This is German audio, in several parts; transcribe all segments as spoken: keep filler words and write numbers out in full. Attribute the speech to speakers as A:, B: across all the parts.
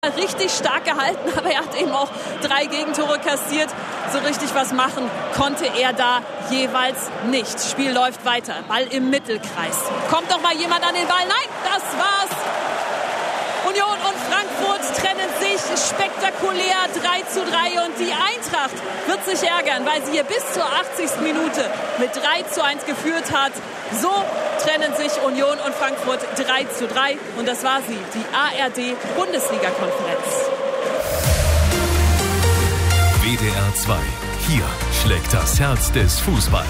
A: Richtig stark gehalten, aber er hat eben auch drei Gegentore kassiert. So richtig was machen konnte er da jeweils nicht. Spiel läuft weiter. Ball im Mittelkreis. Kommt noch mal jemand an den Ball? Nein, das war's. Union und Frankfurt trennen sich spektakulär drei zu drei und die Eintracht wird sich ärgern, weil sie hier bis zur achtzigsten Minute mit drei zu eins geführt hat. So trennen sich Union und Frankfurt drei zu drei und das war sie, die A R D-Bundesliga-Konferenz.
B: W D R zwei. Hier schlägt das Herz des Fußballs.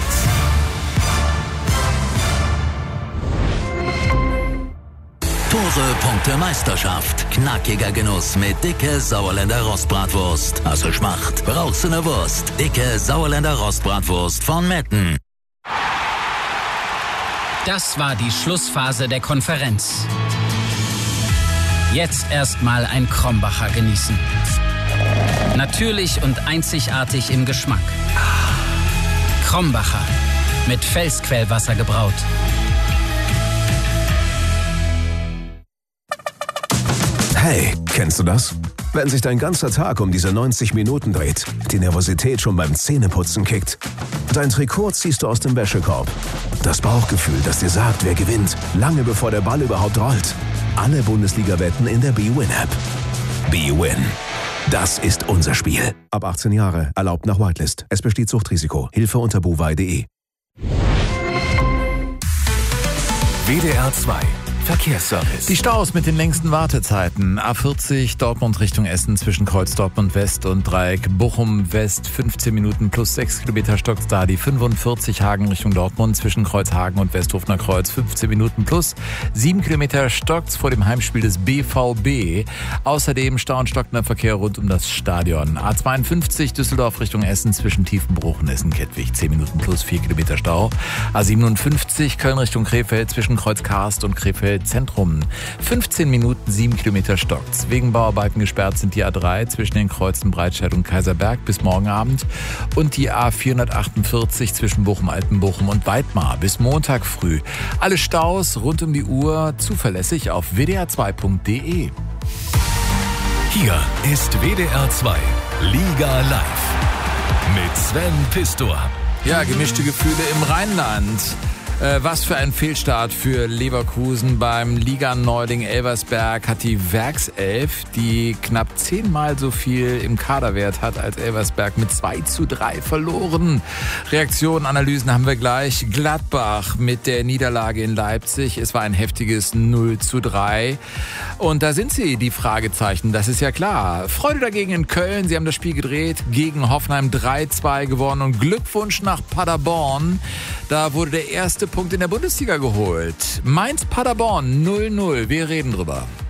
C: Tore, Punkte, Meisterschaft. Knackiger Genuss mit dicke Sauerländer Rostbratwurst. Also Schmacht. Brauchst du ne Wurst? Dicke Sauerländer Rostbratwurst von Metten.
D: Das war die Schlussphase der Konferenz. Jetzt erstmal ein Krombacher genießen. Natürlich und einzigartig im Geschmack. Krombacher. Mit Felsquellwasser gebraut.
E: Hey, kennst du das? Wenn sich dein ganzer Tag um diese neunzig Minuten dreht, die Nervosität schon beim Zähneputzen kickt. Dein Trikot ziehst du aus dem Wäschekorb. Das Bauchgefühl, das dir sagt, wer gewinnt, lange bevor der Ball überhaupt rollt. Alle Bundesliga-Wetten in der B-Win-App. B-Win. Das ist unser Spiel. Ab achtzehn Jahre, erlaubt nach Whitelist. Es besteht Suchtrisiko. Hilfe unter buwei punkt de.
B: W D R zwei. Verkehrsservice.
F: Die Staus mit den längsten Wartezeiten. A vierzig Dortmund Richtung Essen zwischen Kreuz Dortmund West und Dreieck Bochum West fünfzehn Minuten plus sechs Kilometer stockt's da. Die fünfundvierzig Hagen Richtung Dortmund zwischen Kreuzhagen und Westhofener Kreuz fünfzehn Minuten plus sieben Kilometer stockt's vor dem Heimspiel des B V B. Außerdem Stau und stockender Verkehr rund um das Stadion. A zweiundfünfzig Düsseldorf Richtung Essen zwischen Tiefenbruch und Essen-Kettwig zehn Minuten plus vier Kilometer Stau. A siebenundfünfzig Köln Richtung Krefeld zwischen Kreuz Karst und Krefeld Zentrum. fünfzehn Minuten, sieben Kilometer stockt's. Wegen Bauarbeiten gesperrt sind die A drei zwischen den Kreuzen Breitscheid und Kaiserberg bis morgen Abend und die A vierhundertachtundvierzig zwischen Bochum-Altenbochum und Weidmar bis Montag früh. Alle Staus rund um die Uhr zuverlässig auf w d r zwei punkt de.
B: Hier ist W D R zwei Liga Live mit Sven Pistor.
F: Ja, gemischte Gefühle im Rheinland. Äh, was für ein Fehlstart für Leverkusen. Beim Liga-Neuling Elversberg hat die Werkself, die knapp zehnmal so viel im Kaderwert hat als Elversberg, mit zwei zu drei verloren. Reaktionen, Analysen haben wir gleich. Gladbach mit der Niederlage in Leipzig. Es war ein heftiges null zu drei. Und da sind sie, die Fragezeichen, das ist ja klar. Freude dagegen in Köln. Sie haben das Spiel gedreht, gegen Hoffenheim drei zwei gewonnen. Und Glückwunsch nach Paderborn. Da wurde der erste Punkt in der Bundesliga geholt. Mainz-Paderborn null null. Wir reden drüber.